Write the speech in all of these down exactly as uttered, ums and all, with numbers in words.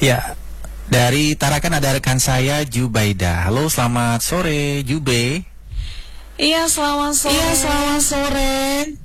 Ya, dari Tarakan ada rekan saya Jubaida. Halo, selamat sore Jube. Iya, selamat sore. Iya, selamat sore.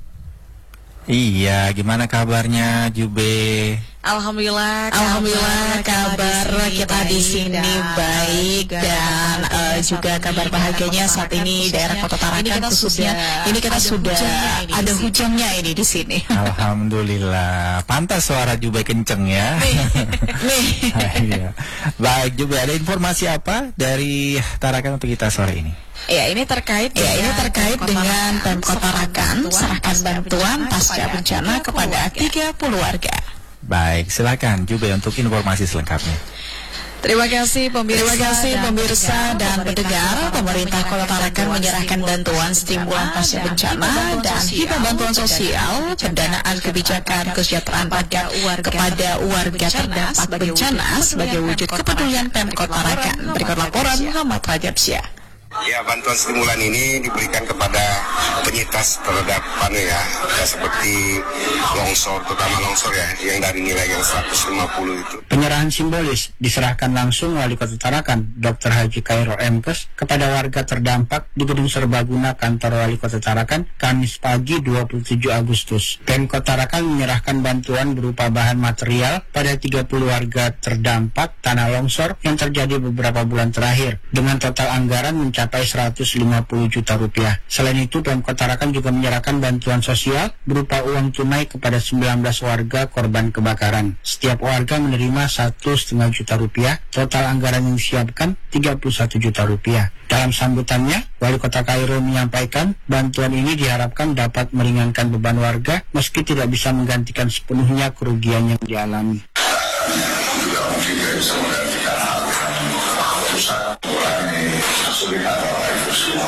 Iya, gimana kabarnya Jube? Alhamdulillah, Alhamdulillah kabar kita di sini baik dan uh, juga kabar bahagianya saat ini daerah Kota Tarakan khususnya ini kita sudah ada hujannya ini di sini. Alhamdulillah, pantas suara Jube kenceng ya. Nih. Iya. Baik Jube, ada informasi apa dari Tarakan untuk kita sore ini? Ya, ini terkait ya ini terkait dengan Pemkot Tarakan serahkan bantuan pasca bencana kepada tiga puluh warga. Baik, silakan Jube untuk informasi selengkapnya. Terima kasih pemirsa, Terima kasih dan pemirsa pendengar. dan pendengar. Pemerintah Kota Tarakan menyerahkan bantuan stimulan pasca bencana dan hibah bantuan sosial pendanaan kebijakan kesejahteraan rakyat kepada warga terdampak bencana sebagai wujud kepedulian Pemkot Tarakan. Berikut laporan Muhammad Rajabsyah. Ya, bantuan stimulan ini diberikan kepada penyintas terhadap anu ya, ya seperti longsor, terutama longsor ya, yang dari nilai yang seratus lima puluh itu. Penyerahan simbolis diserahkan langsung Wali Kota Tarakan, Doktor Haji Khairul Emkes, kepada warga terdampak di Gedung Serbaguna Kantor Wali Kota Tarakan, Kamis pagi dua puluh tujuh Agustus. Pemkot Tarakan menyerahkan bantuan berupa bahan material pada tiga puluh warga terdampak tanah longsor yang terjadi beberapa bulan terakhir, dengan total anggaran mencapai mencapai seratus lima puluh juta rupiah. Selain itu, Pemkot Tarakan juga menyerahkan bantuan sosial berupa uang tunai kepada sembilan belas warga korban kebakaran. Setiap warga menerima satu setengah juta rupiah. Total anggaran yang disiapkan tiga puluh satu juta rupiah. Dalam sambutannya, Wali Kota Khairul menyampaikan bantuan ini diharapkan dapat meringankan beban warga meski tidak bisa menggantikan sepenuhnya kerugian yang dialami. Juga mungkin tidak bisa menggantikan hal yang rusak, mengurangi kesulitan orang itu semua.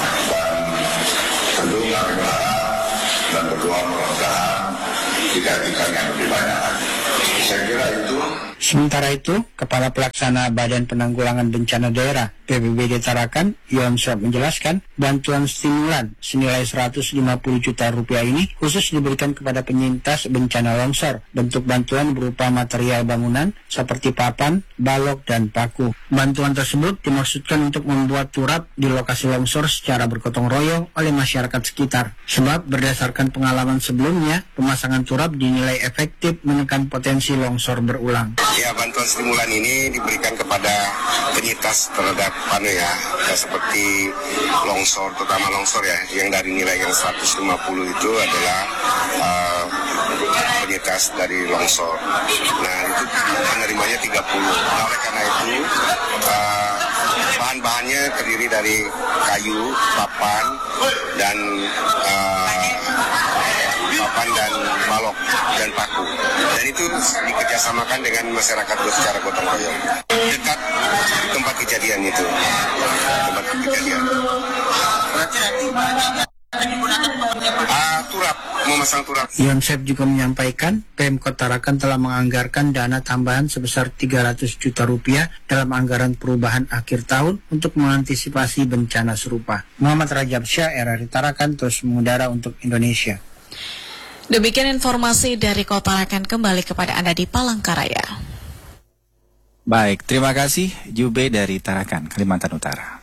Dan tentu kami berharap dan berdoa mudah-mudahan digantikan yang lebih banyak lagi. Saya kira itu. Sementara itu, Kepala Pelaksana Badan Penanggulangan Bencana Daerah B P B D Tarakan, Yonsop menjelaskan bantuan stimulan senilai seratus lima puluh juta rupiah ini khusus diberikan kepada penyintas bencana longsor. Bentuk bantuan berupa material bangunan seperti papan, balok, dan paku. Bantuan tersebut dimaksudkan untuk membuat turap di lokasi longsor secara bergotong royong oleh masyarakat sekitar. Sebab berdasarkan pengalaman sebelumnya, pemasangan turap dinilai efektif menekan potensi longsor berulang. Ya, bantuan stimulan ini diberikan kepada penyintas terhadap anu ya, ya seperti longsor, terutama longsor ya, yang dari nilai yang seratus lima puluh itu adalah uh, penyintas dari longsor. Nah, itu penerimanya tiga puluh. Nah, oleh karena itu uh, bahan-bahannya terdiri dari kayu, papan, dan uh, papan dan balok dan paku, dan itu dikerjasamakan dengan masyarakat secara gotong royong dekat tempat kejadian itu, tempat kejadian. Ah, turap, memasang turap. Yonsep juga menyampaikan Pemkot Tarakan telah menganggarkan dana tambahan sebesar tiga ratus juta rupiah dalam anggaran perubahan akhir tahun untuk mengantisipasi bencana serupa. Muhammad Rajabsyah, R R I Tarakan, terus mengudara untuk Indonesia. Demikian informasi dari Kota Tarakan, kembali kepada Anda di Palangkaraya. Baik, terima kasih Jube dari Tarakan, Kalimantan Utara.